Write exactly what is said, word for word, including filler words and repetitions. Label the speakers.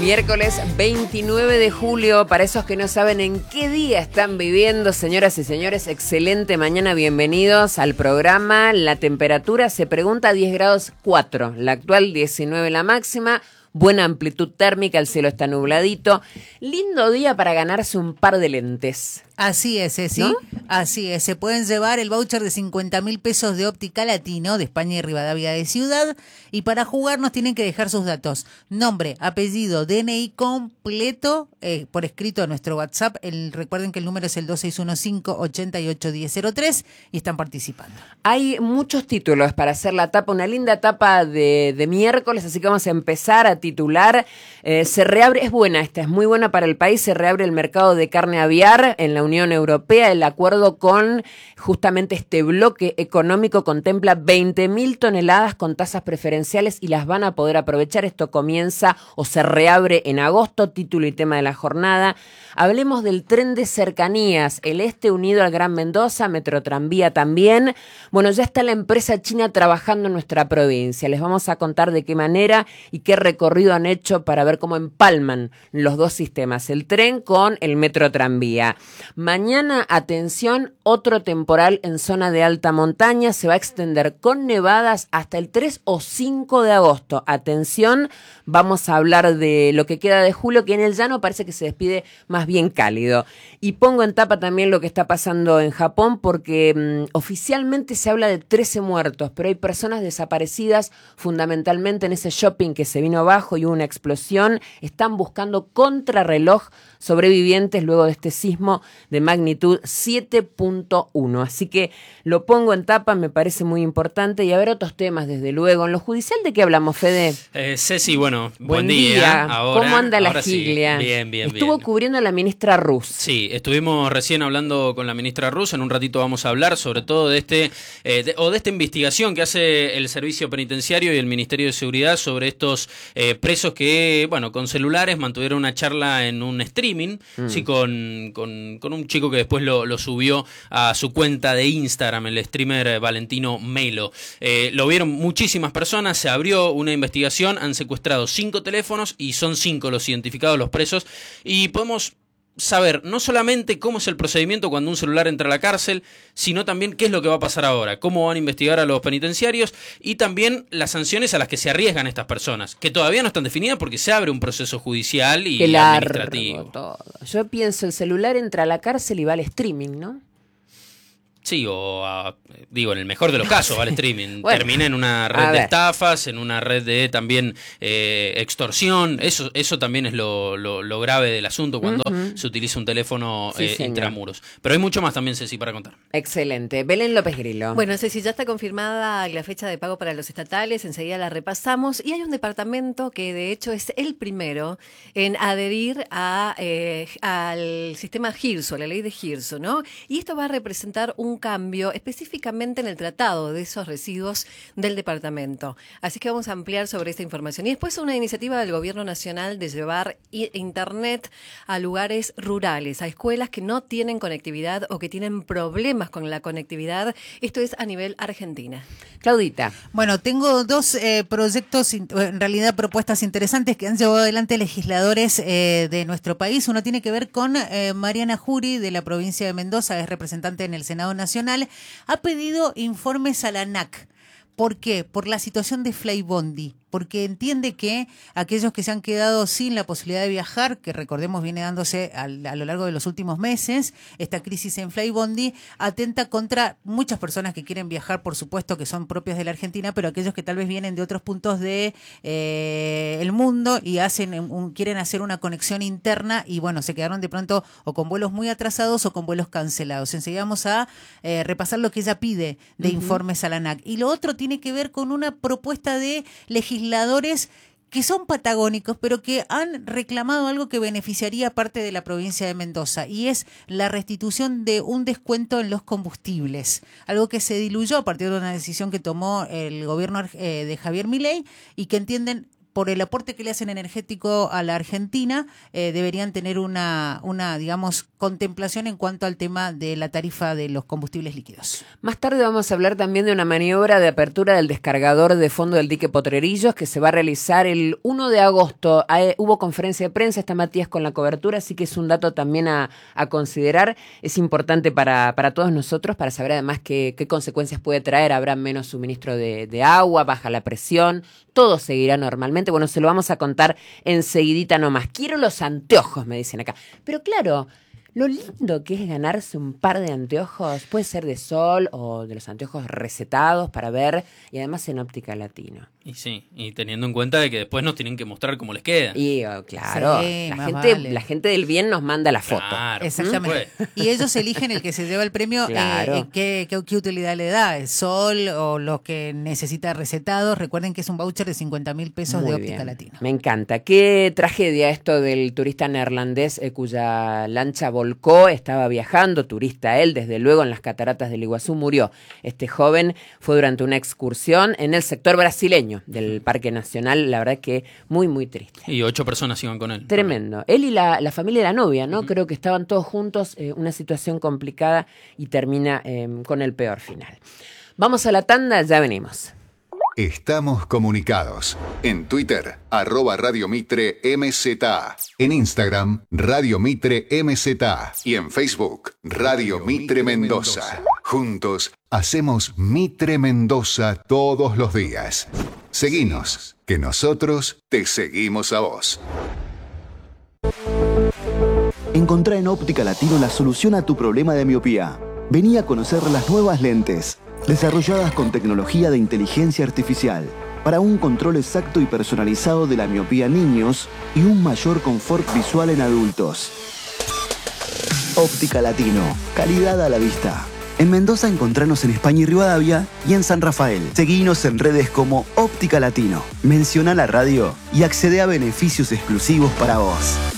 Speaker 1: Miércoles veintinueve de julio, para esos que no saben en qué día están viviendo, señoras y señores, excelente mañana, bienvenidos al programa. La temperatura se pregunta diez grados cuatro, la actual diecinueve la máxima, buena amplitud térmica, el cielo está nubladito, lindo día para ganarse un par de lentes.
Speaker 2: Así es, ¿sí?
Speaker 1: ¿No?
Speaker 2: Así es. Se pueden llevar el voucher de cincuenta mil pesos de Óptica Latino de España y Rivadavia de Ciudad. Y para jugar nos tienen que dejar sus datos. Nombre, apellido, D N I completo, eh, por escrito a nuestro WhatsApp. El, recuerden que el número es el dos seis uno cinco, ocho ocho, uno cero cero tres y están participando.
Speaker 1: Hay muchos títulos para hacer la tapa, una linda tapa de, de miércoles, así que vamos a empezar a titular. Eh, se reabre, es buena esta, es muy buena para el país, se reabre el mercado de carne aviar en la Unión Europea. El acuerdo con justamente este bloque económico contempla veinte mil toneladas con tasas preferenciales y las van a poder aprovechar. Esto comienza o se reabre en agosto, título y tema de la jornada. Hablemos del tren de cercanías, el este unido al Gran Mendoza, Metrotranvía también. Bueno, ya está la empresa china trabajando en nuestra provincia. Les vamos a contar de qué manera y qué recorrido han hecho para ver cómo empalman los dos sistemas, el tren con el Metrotranvía. Mañana, atención, otro temporal en zona de alta montaña, se va a extender con nevadas hasta el tres o cinco de agosto. Atención, vamos a hablar de lo que queda de julio, que en el llano parece que se despide más bien cálido. Y pongo en tapa también lo que está pasando en Japón, porque mmm, oficialmente se habla de trece muertos, pero hay personas desaparecidas, fundamentalmente en ese shopping que se vino abajo y hubo una explosión. Están buscando contrarreloj sobrevivientes luego de este sismo de magnitud siete punto uno. Así que lo pongo en tapa, me parece muy importante. Y a ver otros temas, desde luego. En lo judicial, ¿de qué hablamos, Fede?
Speaker 3: Eh, Ceci, bueno, buen,
Speaker 1: buen
Speaker 3: día.
Speaker 1: día.
Speaker 3: Ahora,
Speaker 1: ¿Cómo anda la
Speaker 3: ahora
Speaker 1: giglia?
Speaker 3: Sí. Bien, bien,
Speaker 1: Estuvo
Speaker 3: bien.
Speaker 1: cubriendo a la ministra Rus.
Speaker 3: Sí, estuvimos recién hablando con la ministra Rus. En un ratito vamos a hablar sobre todo de este eh, de, o de esta investigación que hace el Servicio Penitenciario y el Ministerio de Seguridad sobre estos eh, presos que, bueno, con celulares mantuvieron una charla en un streaming, mm. sí, con, con, con un chico que después lo, lo subió a su cuenta de Instagram, el streamer Valentino Melo. Eh, lo vieron muchísimas personas, se abrió una investigación, han secuestrado cinco teléfonos y son cinco los identificados, los presos, y podemos saber no solamente cómo es el procedimiento cuando un celular entra a la cárcel, sino también qué es lo que va a pasar ahora, cómo van a investigar a los penitenciarios y también las sanciones a las que se arriesgan estas personas, que todavía no están definidas porque se abre un proceso judicial y
Speaker 1: Qué
Speaker 3: administrativo.
Speaker 1: Todo. Yo pienso, el celular entra a la cárcel y va al streaming, ¿no?
Speaker 3: Sí, o a, digo, en el mejor de los casos, al streaming.
Speaker 1: Bueno,
Speaker 3: termina en una red de estafas, en una red de también eh, extorsión. Eso eso también es lo, lo, lo grave del asunto cuando uh-huh. se utiliza un teléfono sí, eh, intramuros. Pero hay mucho más también, Ceci, para contar.
Speaker 1: Excelente. Belén López Grillo.
Speaker 4: Bueno, Ceci, ya está confirmada la fecha de pago para los estatales, enseguida la repasamos. Y hay un departamento que de hecho es el primero en adherir a, eh, al sistema GIRSO, la ley de GIRSO, ¿no? Y esto va a representar un Un cambio específicamente en el tratado de esos residuos del departamento. Así que vamos a ampliar sobre esta información. Y después una iniciativa del Gobierno Nacional de llevar Internet a lugares rurales, a escuelas que no tienen conectividad o que tienen problemas con la conectividad. Esto es a nivel Argentina.
Speaker 1: Claudita.
Speaker 2: Bueno, tengo dos eh, proyectos, en realidad propuestas interesantes que han llevado adelante legisladores eh, de nuestro país. Uno tiene que ver con eh, Mariana Jury, de la provincia de Mendoza, es representante en el Senado Nacional. Nacional, ha pedido informes a la ANAC. ¿Por qué? Por la situación de Flybondi, porque entiende que aquellos que se han quedado sin la posibilidad de viajar, que recordemos viene dándose a, a lo largo de los últimos meses, esta crisis en Flybondi atenta contra muchas personas que quieren viajar, por supuesto que son propias de la Argentina, pero aquellos que tal vez vienen de otros puntos de eh, el mundo y hacen un, quieren hacer una conexión interna y bueno, se quedaron de pronto o con vuelos muy atrasados o con vuelos cancelados. Enseguida vamos a eh, repasar lo que ella pide de uh-huh. informes a la ANAC. Y lo otro tiene que ver con una propuesta de legisladores que son patagónicos, pero que han reclamado algo que beneficiaría parte de la provincia de Mendoza, y es la restitución de un descuento en los combustibles, algo que se diluyó a partir de una decisión que tomó el gobierno eh, de Javier Milei y que entienden por el aporte que le hacen energético a la Argentina, eh, deberían tener una, una, digamos, contemplación en cuanto al tema de la tarifa de los combustibles líquidos.
Speaker 1: Más tarde vamos a hablar también de una maniobra de apertura del descargador de fondo del dique Potrerillos que se va a realizar el uno de agosto. Hay, hubo conferencia de prensa, está Matías con la cobertura, así que es un dato también a, a considerar. Es importante para, para todos nosotros, para saber además qué, qué consecuencias puede traer. Habrá menos suministro de, de agua, baja la presión, todo seguirá normalmente. Bueno, se lo vamos a contar enseguidita nomás. Quiero los anteojos, me dicen acá. Pero claro, lo lindo que es ganarse un par de anteojos, puede ser de sol o de los anteojos recetados para ver, y además en óptica latino.
Speaker 3: Y sí, y teniendo en cuenta de que después nos tienen que mostrar cómo les queda.
Speaker 1: Y oh, claro,
Speaker 2: Sí,
Speaker 1: la,
Speaker 2: más
Speaker 1: gente,
Speaker 2: vale.
Speaker 1: la gente del bien nos manda la foto.
Speaker 3: Claro,
Speaker 2: Exactamente.
Speaker 3: pues.
Speaker 2: Y ellos eligen el que se lleva el premio,
Speaker 1: Claro.
Speaker 2: eh, eh, qué, qué, qué utilidad le da, el sol o los que necesita recetados. Recuerden que es un voucher de cincuenta mil pesos
Speaker 1: Muy
Speaker 2: de óptica
Speaker 1: bien.
Speaker 2: latina.
Speaker 1: Me encanta. Qué tragedia esto del turista neerlandés eh, cuya lancha volcó, estaba viajando, turista él, desde luego en las cataratas del Iguazú, murió. Este joven fue durante una excursión en el sector brasileño del Parque Nacional, la verdad que muy, muy triste.
Speaker 3: Y ocho personas iban con él.
Speaker 1: Tremendo. Él y la, la familia de la novia, ¿no? Uh-huh. Creo que estaban todos juntos, eh, una situación complicada y termina eh, con el peor final. Vamos a la tanda, ya venimos.
Speaker 5: Estamos comunicados. En Twitter, arroba Radio Mitre M Z. En Instagram, Radio Mitre M Z. Y en Facebook, Radio Mitre Mendoza. Juntos, hacemos Mitre Mendoza todos los días. Seguinos, que nosotros te seguimos a vos.
Speaker 6: Encontrá en Óptica Latino la solución a tu problema de miopía. Vení a conocer las nuevas lentes, desarrolladas con tecnología de inteligencia artificial, para un control exacto y personalizado de la miopía en niños y un mayor confort visual en adultos. Óptica Latino, calidad a la vista. En Mendoza encontranos en España y Rivadavia y en San Rafael. Seguinos en redes como Óptica Latino. Menciona la radio y accede a beneficios exclusivos para vos.